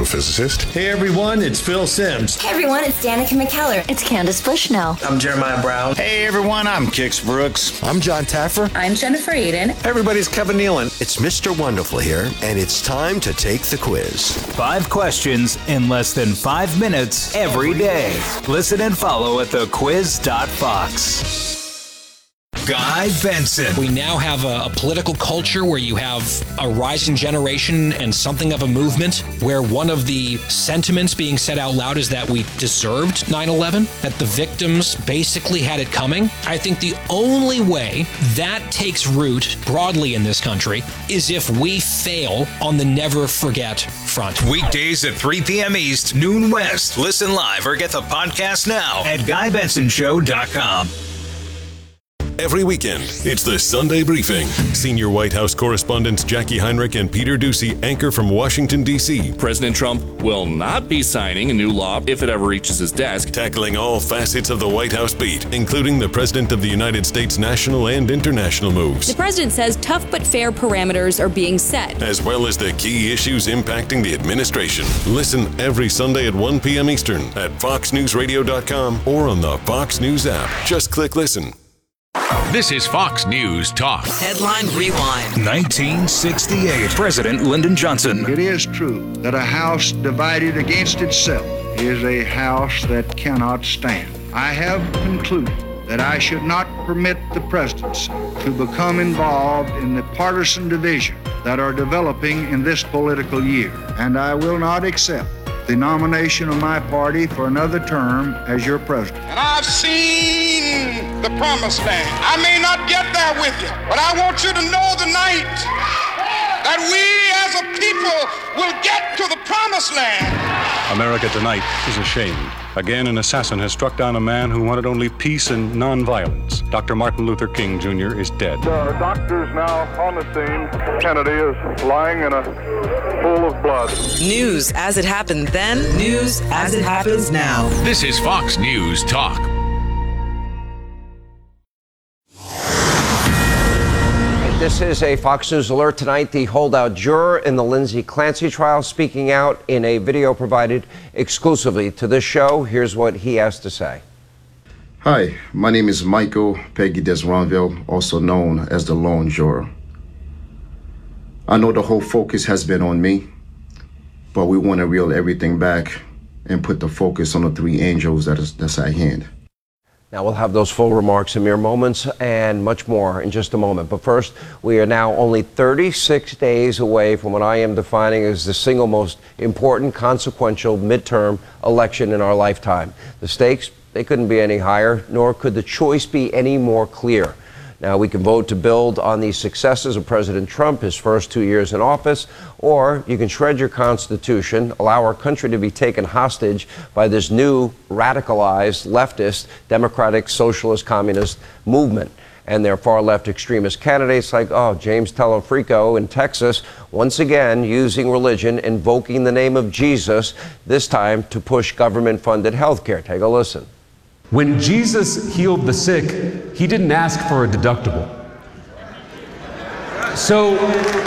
astrophysicist. Hey everyone, it's Phil Sims. Hey everyone, it's Danica McKellar. It's Candace Bushnell. I'm Jeremiah Brown. Hey everyone, I'm Kix Brooks. I'm John Taffer. I'm Jennifer Aiden. Everybody's Kevin Nealon. It's Mr. Wonderful here, and it's time to take the quiz. 5 questions in less than 5 minutes every day. Listen and follow at thequiz.fox. Guy Benson. We now have a political culture where you have a rising generation and something of a movement where one of the sentiments being said out loud is that we deserved 9/11, that the victims basically had it coming. I think the only way that takes root broadly in this country is if we fail on the never forget front. Weekdays at 3 p.m. East, noon West. Listen live or get the podcast now at GuyBensonShow.com. Every weekend, it's the Sunday Briefing. Senior White House correspondents Jackie Heinrich and Peter Doocy anchor from Washington, D.C. President Trump will not be signing a new law if it ever reaches his desk. Tackling all facets of the White House beat, including the President of the United States' national and international moves. The president says tough but fair parameters are being set, as well as the key issues impacting the administration. Listen every Sunday at 1 p.m. Eastern at FoxNewsRadio.com or on the Fox News app. Just click listen. This is Fox News Talk. Headline Rewind. 1968. President Lyndon Johnson. It is true that a house divided against itself is a house that cannot stand. I have concluded that I should not permit the presidency to become involved in the partisan divisions that are developing in this political year, and I will not accept the nomination of my party for another term as your president. And I've seen the promised land. I may not get there with you, but I want you to know tonight that we as a people will get to the promised land. America tonight is ashamed. Again, an assassin has struck down a man who wanted only peace and nonviolence. Dr. Martin Luther King Jr. is dead. The doctor's now on the scene. Kennedy is lying in a pool of blood. News as it happened then, news as it happens now. This is Fox News Talk. This is a Fox News alert tonight. The holdout juror in the Lindsay Clancy trial speaking out in a video provided exclusively to this show. Here's what he has to say. Hi, my name is Michael Peggy Desronville, also known as the lone juror. I know the whole focus has been on me, but we want to reel everything back and put the focus on the 3 angels that's at hand. Now, we'll have those full remarks in mere moments and much more in just a moment. But first, we are now only 36 days away from what I am defining as the single most important, consequential midterm election in our lifetime. The stakes, they couldn't be any higher, nor could the choice be any more clear. Now, we can vote to build on the successes of President Trump, his first 2 years in office, or you can shred your Constitution, allow our country to be taken hostage by this new radicalized leftist, democratic, socialist, communist movement. And their far-left extremist candidates like, James Telefrico in Texas, once again using religion, invoking the name of Jesus, this time to push government-funded health care. Take a listen. When Jesus healed the sick, he didn't ask for a deductible. So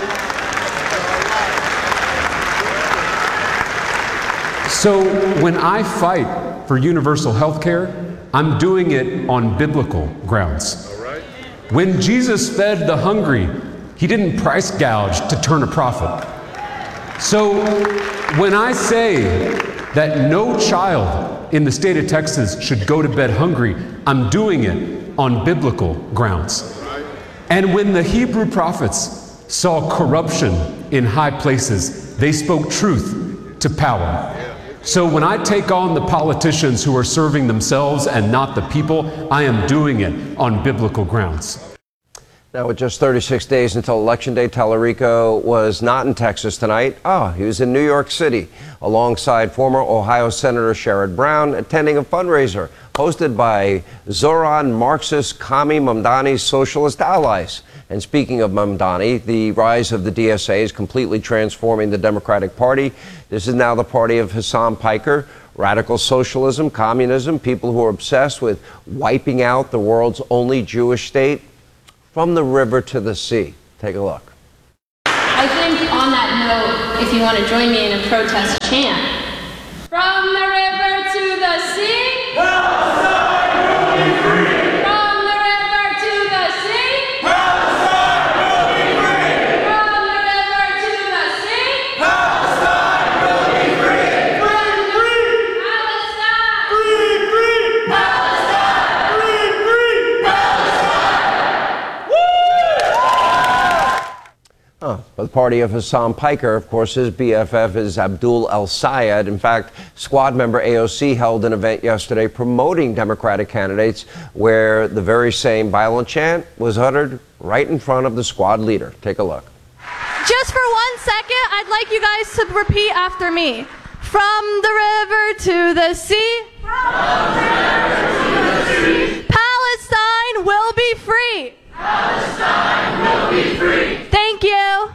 when I fight for universal health care, I'm doing it on biblical grounds. When Jesus fed the hungry, he didn't price gouge to turn a profit. So when I say that no child in the state of Texas should go to bed hungry, I'm doing it on biblical grounds. And when the Hebrew prophets saw corruption in high places, they spoke truth to power. So when I take on the politicians who are serving themselves and not the people, I am doing it on biblical grounds. Now, with just 36 days until Election Day, Telefrico was not in Texas tonight. He was in New York City alongside former Ohio Senator Sherrod Brown, attending a fundraiser hosted by Zoran Marxist Kami Mamdani's socialist allies. And speaking of Mamdani, the rise of the DSA is completely transforming the Democratic Party. This is now the party of Hassan Piker, radical socialism, communism, people who are obsessed with wiping out the world's only Jewish state. From the river to the sea. Take a look. I think on that note, if you want to join me in a protest chant. From the river to the sea, Palestine will be free. From the river to the sea, Palestine will be free. From the river to the sea, Palestine will be free. Free, free, Palestine. Free, free, Palestine. Free, free, Palestine. The party of Hassan Piker, of course, his BFF is Abdul El-Sayed. In fact, squad member AOC held an event yesterday promoting Democratic candidates where the very same violent chant was uttered right in front of the squad leader. Take a look. Just for 1 second, I'd like you guys to repeat after me. From the river to the sea, Palestine will be free. Palestine will be free. Thank you.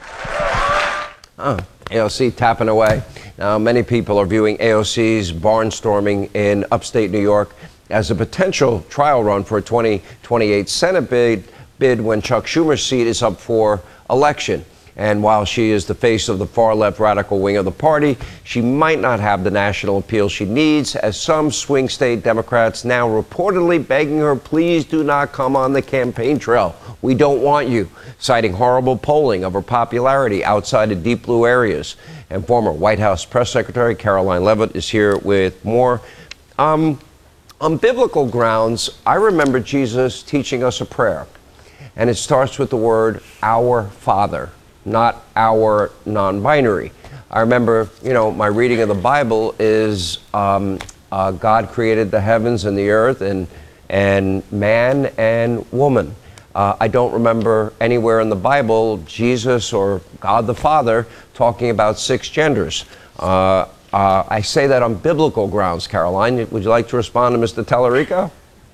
AOC tapping away. Now, many people are viewing AOC's barnstorming in upstate New York as a potential trial run for a 2028 Senate bid when Chuck Schumer's seat is up for election. And while she is the face of the far-left radical wing of the party, she might not have the national appeal she needs, as some swing state Democrats now reportedly begging her, please do not come on the campaign trail. We don't want you, citing horrible polling of her popularity outside of deep blue areas. And former White House Press Secretary Caroline Leavitt is here with more. On biblical grounds, I remember Jesus teaching us a prayer, and it starts with the word, Our Father, not our non-binary. I remember, my reading of the Bible is God created the heavens and the earth and man and woman. I don't remember anywhere in the Bible Jesus or God the Father talking about 6 genders. I say that on biblical grounds, Caroline. Would you like to respond to Mr. Tallarico?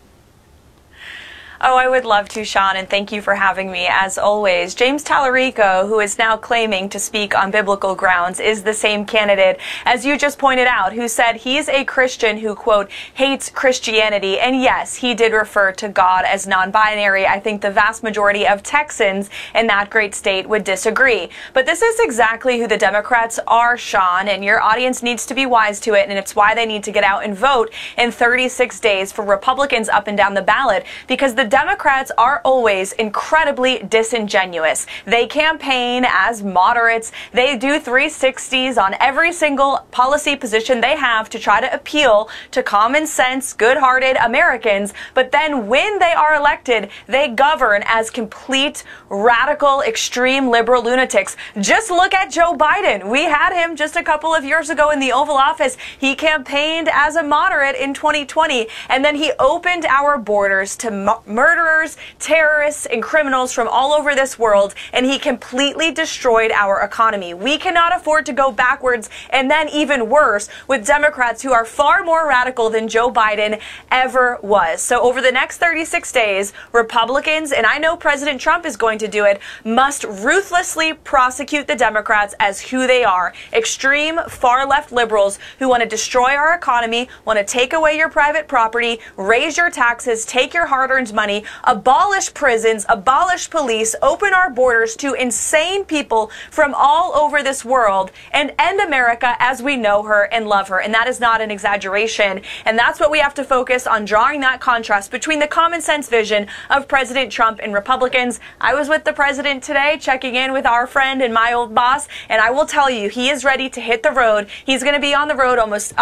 Oh, I would love to, Sean, and thank you for having me, as always. James Tallarico, who is now claiming to speak on biblical grounds, is the same candidate, as you just pointed out, who said he's a Christian who, quote, hates Christianity. And yes, he did refer to God as non-binary. I think the vast majority of Texans in that great state would disagree. But this is exactly who the Democrats are, Sean, and your audience needs to be wise to it, and it's why they need to get out and vote in 36 days for Republicans up and down the ballot, because the Democrats are always incredibly disingenuous. They campaign as moderates. They do 360s on every single policy position they have to try to appeal to common sense, good-hearted Americans. But then when they are elected, they govern as complete, radical, extreme liberal lunatics. Just look at Joe Biden. We had him just a couple of years ago in the Oval Office. He campaigned as a moderate in 2020, and then he opened our borders to murderers, terrorists, and criminals from all over this world, and he completely destroyed our economy. We cannot afford to go backwards, and then even worse, with Democrats who are far more radical than Joe Biden ever was. So over the next 36 days, Republicans, and I know President Trump is going to do it, must ruthlessly prosecute the Democrats as who they are. Extreme, far-left liberals who want to destroy our economy, want to take away your private property, raise your taxes, take your hard-earned money, abolish prisons, abolish police, open our borders to insane people from all over this world, and end America as we know her and love her. And that is not an exaggeration. And that's what we have to focus on, drawing that contrast between the common sense vision of President Trump and Republicans. I was with the president today, checking in with our friend and my old boss, and I will tell you, he is ready to hit the road. He's going to be on the road almost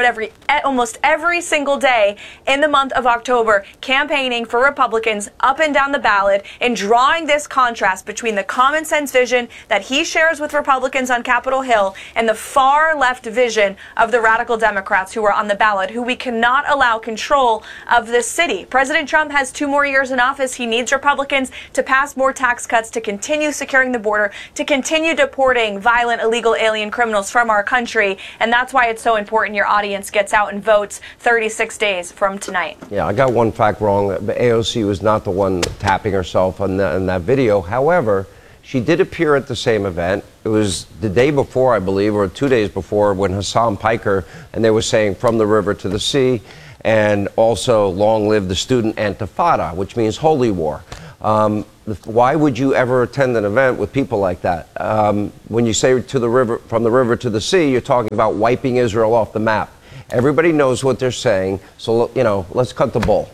every single day in the month of October, campaigning for Republicans up and down the ballot, and drawing this contrast between the common sense vision that he shares with Republicans on Capitol Hill and the far left vision of the radical Democrats who are on the ballot, who we cannot allow control of this city. President Trump has 2 more years in office. He needs Republicans to pass more tax cuts, to continue securing the border, to continue deporting violent illegal alien criminals from our country. And that's why it's so important your audience gets out and votes 36 days from tonight. Yeah, I got one fact wrong. AOC was not the one tapping herself in that video. However, she did appear at the same event. It was the day before, I believe, or 2 days before, when Hassan Piker, and they were saying from the river to the sea, and also long live the student Antifada, which means holy war. why would you ever attend an event with people like that? When you say to the river, from the river to the sea, you're talking about wiping Israel off the map. Everybody knows what they're saying, so, you know, let's cut the bull.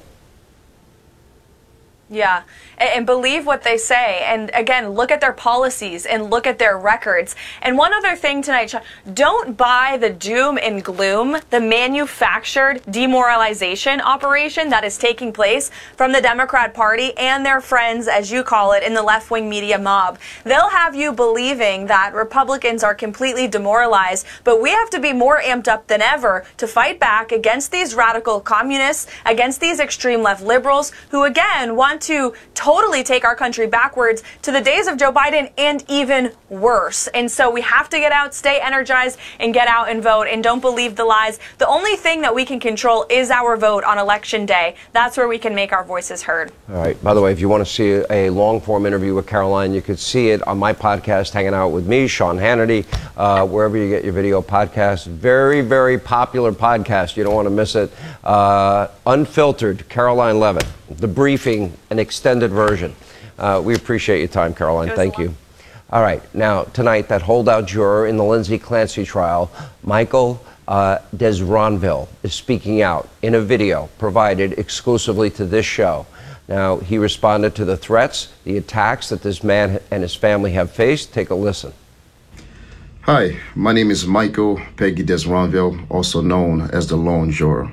Yeah, and believe what they say. And again, look at their policies and look at their records. And one other thing tonight, Sean, don't buy the doom and gloom, the manufactured demoralization operation that is taking place from the Democrat Party and their friends, as you call it, in the left-wing media mob. They'll have you believing that Republicans are completely demoralized, but we have to be more amped up than ever to fight back against these radical communists, against these extreme left liberals who, again, want to totally take our country backwards to the days of Joe Biden and even worse. And so we have to get out, stay energized, and get out and vote. And don't believe the lies. The only thing that we can control is our vote on Election Day. That's where we can make our voices heard. All right. By the way, if you want to see a long-form interview with Caroline, you could see it on my podcast, Hanging Out with me, Sean Hannity, wherever you get your video podcasts. Very, very popular podcast. You don't want to miss it. Unfiltered, Caroline Levitt. The briefing, an extended version. We appreciate your time, Caroline. Thank you. All right. Now, tonight, that holdout juror in the Lindsay Clancy trial, Michael Desronville, is speaking out in a video provided exclusively to this show. Now, he responded to the threats, the attacks that this man and his family have faced. Take a listen. Hi, my name is Michael Peggy Desronville, also known as the lone juror.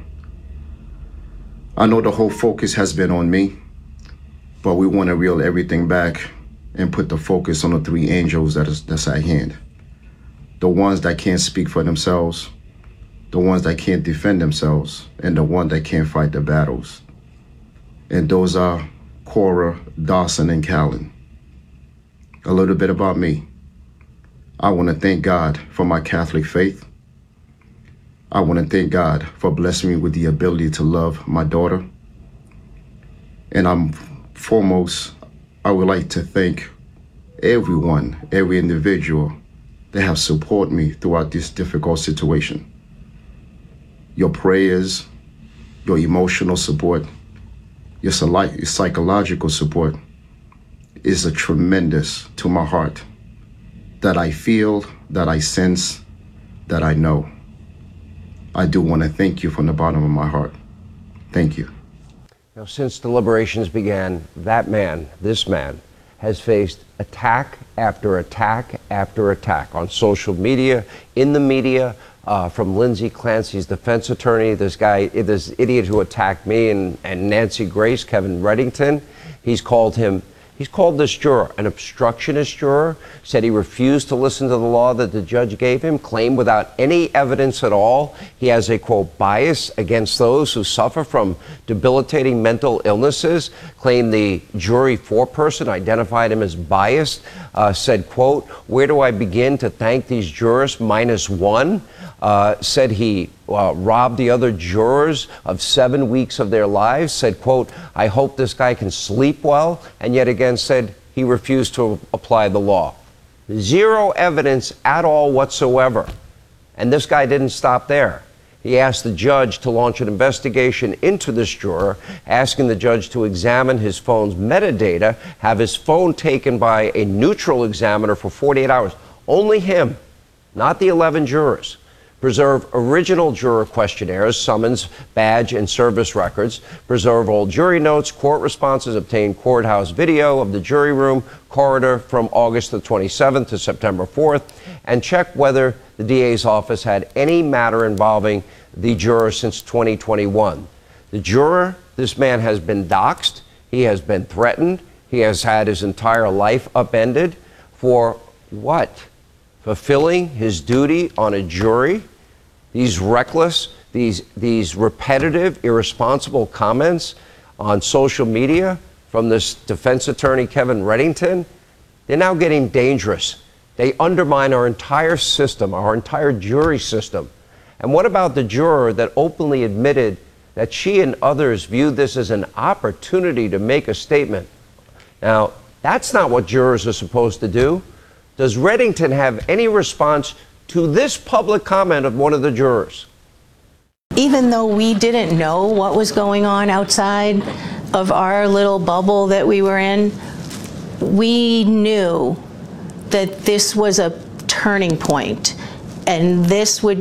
I know the whole focus has been on me, but we want to reel everything back and put the focus on the three angels that's at hand. The ones that can't speak for themselves, the ones that can't defend themselves, and the one that can't fight the battles. And those are Cora, Dawson, and Callan. A little bit about me. I want to thank God for my Catholic faith. I want to thank God for blessing me with the ability to love my daughter. And foremost, I would like to thank everyone, every individual that have supported me throughout this difficult situation. Your prayers, your emotional support, your psychological support is a tremendous to my heart that I feel, that I sense, that I know. I do want to thank you from the bottom of my heart. Thank you. Now, since deliberations began, this man, has faced attack after attack after attack on social media, in the media, from Lindsay Clancy's defense attorney, this idiot who attacked me and Nancy Grace, Kevin Reddington. He's called this juror an obstructionist juror, said he refused to listen to the law that the judge gave him, claimed without any evidence at all he has a, quote, bias against those who suffer from debilitating mental illnesses, claimed the jury foreperson identified him as biased, said, quote, where do I begin to thank these jurors minus one, said he robbed the other jurors of 7 weeks of their lives, said, quote, I hope this guy can sleep well, and yet again said he refused to apply the law. Zero evidence at all whatsoever. And this guy didn't stop there. He asked the judge to launch an investigation into this juror, asking the judge to examine his phone's metadata, have his phone taken by a neutral examiner for 48 hours. Only him, not the 11 jurors. Preserve original juror questionnaires, summons, badge, and service records. Preserve all jury notes, court responses, obtain courthouse video of the jury room corridor from August the 27th to September 4th, and check whether the DA's office had any matter involving the juror since 2021. The juror, this man has been doxxed. He has been threatened. He has had his entire life upended for what? Fulfilling his duty on a jury. These reckless, these repetitive, irresponsible comments on social media from this defense attorney, Kevin Reddington, they're now getting dangerous. They undermine our entire system, our entire jury system. And what about the juror that openly admitted that she and others viewed this as an opportunity to make a statement? Now, that's not what jurors are supposed to do. Does Reddington have any response to this public comment of one of the jurors? Even though we didn't know what was going on outside of our little bubble that we were in, we knew that this was a turning point, and this would